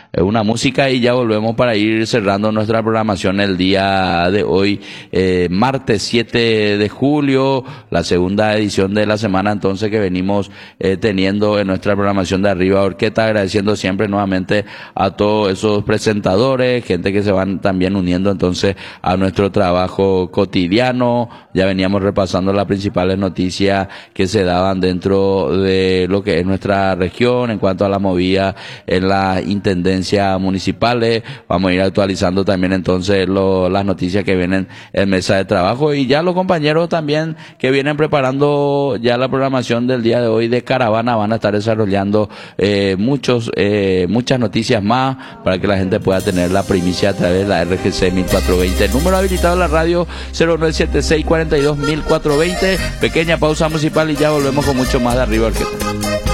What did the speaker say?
una música y ya volvemos para ir cerrando nuestra programación el día de hoy, martes 7 de julio, la segunda edición de la semana entonces que venimos teniendo en nuestra programación de Arriba Orquesta, agradeciendo siempre nuevamente a todos esos presentadores, gente que se van también uniendo entonces a nuestro trabajo cotidiano. Ya veníamos repasando las principales noticias que se daban dentro de lo que es nuestra región en cuanto a la movida en las intendencias municipales. Vamos a ir actualizando también entonces las noticias que vienen en mesa de trabajo y ya los compañeros también que vienen preparando ya la programación del día de hoy de Caravana van a estar desarrollando muchas noticias más para que la gente pueda tener la primicia a través de la RGC 1420. El número habilitado en la radio 0976 42 1420. Pequeña pausa municipal y ya volvemos con mucho más de Arriba Orquesta.